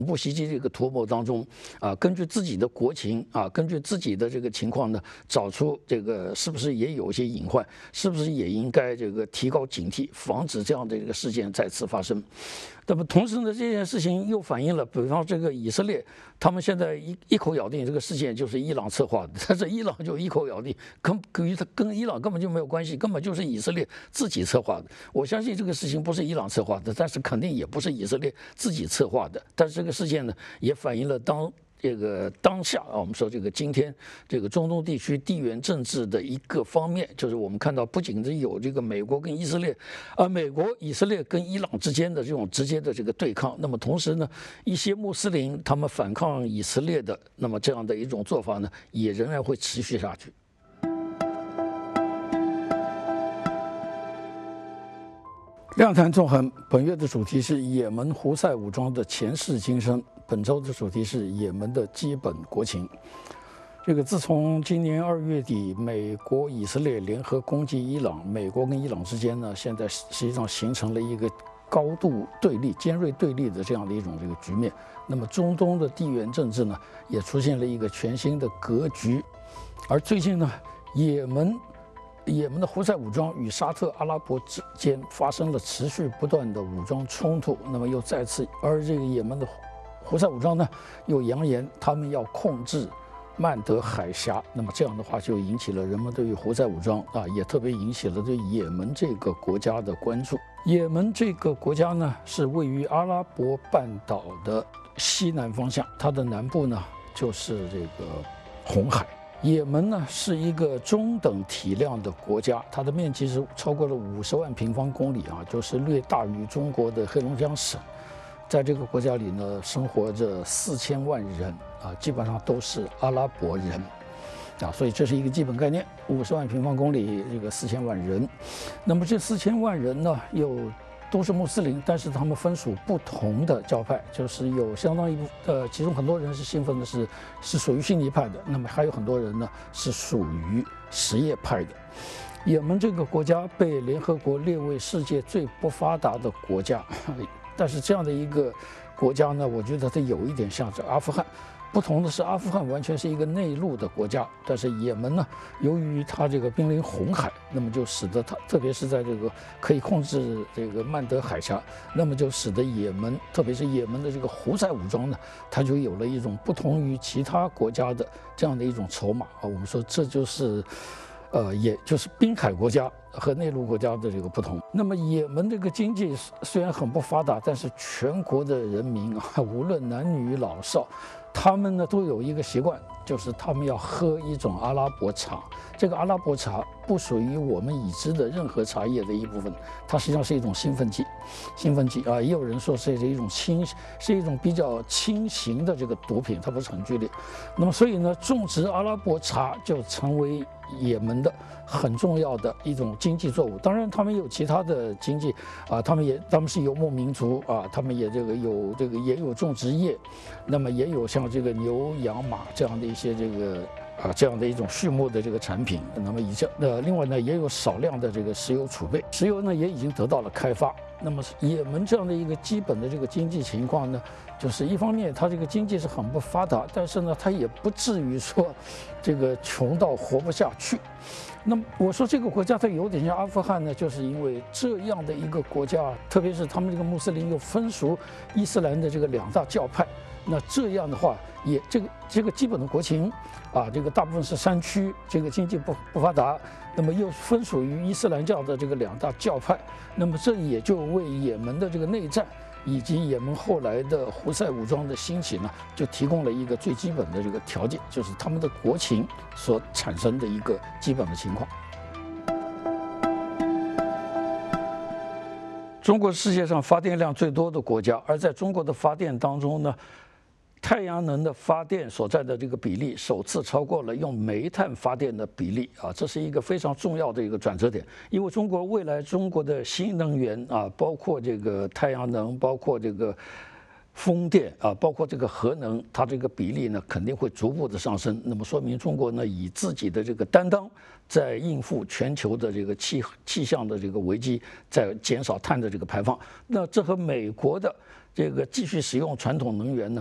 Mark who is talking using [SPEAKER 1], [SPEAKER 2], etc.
[SPEAKER 1] 怖袭击这个图谋当中，根据自己的国情根据自己的这个情况呢，找出这个是不是也有一些隐患，是不是也应该这个提高警惕，防止这样的一个事件再次发生。那么同时呢，这件事情又反映了，比方这个以色列，他们现在一口咬定这个事件就是伊朗策划的，但是伊朗就一口咬定跟伊朗根本就没有关系，根本就是以色列自己策划的。我相信这个事情不是伊朗策划的，但是肯定也不是以色列自己策划的。但是这个事件呢，也反映了当下我们说这个今天这个中东地区地缘政治的一个方面，就是我们看到不仅是有这个美国跟以色列，美国、以色列跟伊朗之间的这种直接的这个对抗，那么同时呢，一些穆斯林他们反抗以色列的，那么这样的一种做法呢，也仍然会持续下去。亮谈纵横，本月的主题是也门胡塞武装的前世今生，本周的主题是也门的基本国情。这个自从今年2月底，美国、以色列联合攻击伊朗，美国跟伊朗之间呢，现在实际上形成了一个高度对立、尖锐对立的这样的一种这个局面。那么中东的地缘政治呢，也出现了一个全新的格局。而最近呢，也门的胡塞武装与沙特阿拉伯之间发生了持续不断的武装冲突，那么又再次，而这个也门的胡塞武装呢，又扬言他们要控制曼德海峡，那么这样的话就引起了人们对于胡塞武装也特别引起了对也门这个国家的关注。也门这个国家呢，是位于阿拉伯半岛的西南方向，它的南部呢就是这个红海。也门呢是一个中等体量的国家，它的面积是超过了50万平方公里就是略大于中国的黑龙江省。在这个国家里呢，生活着4000万人基本上都是阿拉伯人所以这是一个基本概念。50万平方公里，这个4000万人。那么这4000万人呢，又都是穆斯林，但是他们分属不同的教派，就是有相当一部其中很多人是信奉的是属于逊尼派的，那么还有很多人呢是属于什叶派的。也门这个国家被联合国列为世界最不发达的国家，但是这样的一个国家呢，我觉得它有一点像是阿富汗。不同的是，阿富汗完全是一个内陆的国家，但是也门呢，由于它这个濒临红海，那么就使得它，特别是在这个可以控制这个曼德海峡，那么就使得也门，特别是也门的这个胡塞武装呢，它就有了一种不同于其他国家的这样的一种筹码我们说这就是，也就是滨海国家和内陆国家的这个不同。那么也门这个经济虽然很不发达，但是全国的人民无论男女老少，他们呢都有一个习惯，就是他们要喝一种阿拉伯茶。这个阿拉伯茶不属于我们已知的任何茶叶的一部分，它实际上是一种兴奋剂。也有人说是一种比较轻型的这个毒品，它不是很剧烈。那么所以呢，种植阿拉伯茶就成为也门的很重要的一种经济作物。当然，他们有其他的经济他们是游牧民族他们也有种植业，那么也有像这个牛羊马这样的一些这样的一种畜牧的这个产品。那么另外呢，也有少量的这个石油储备，石油呢也已经得到了开发。那么也门这样的一个基本的这个经济情况呢，就是一方面它这个经济是很不发达，但是呢它也不至于说这个穷到活不下去。那么我说这个国家它有点像阿富汗呢，就是因为这样的一个国家，特别是他们这个穆斯林又分属伊斯兰的这个2大教派，那这样的话也这个基本的国情这个大部分是山区，这个经济不发达，那么又分属于伊斯兰教的这个2大教派，那么这也就为也门的这个内战以及也门后来的胡塞武装的兴起呢，就提供了一个最基本的这个条件，就是他们的国情所产生的一个基本的情况。中国是世界上发电量最多的国家，而在中国的发电当中呢，太阳能的发电所占的这个比例首次超过了用煤炭发电的比例这是一个非常重要的一个转折点。因为中国的新能源包括这个太阳能，包括这个风电啊，包括这个核能，它这个比例呢肯定会逐步的上升。那么说明中国呢以自己的这个担当，在应付全球的这个气象的这个危机，在减少碳的这个排放。那这和美国的这个继续使用传统能源呢